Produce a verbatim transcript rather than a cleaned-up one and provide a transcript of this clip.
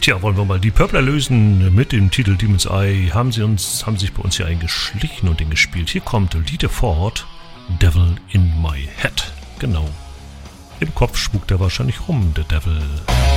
Tja, wollen wir mal die Purple lösen mit dem Titel Demon's Eye. Haben sie uns, haben sich bei uns hier eingeschlichen und den gespielt. Hier kommt Lita Ford, Devil in My Head. Genau. Im Kopf spukt er wahrscheinlich rum, der Devil.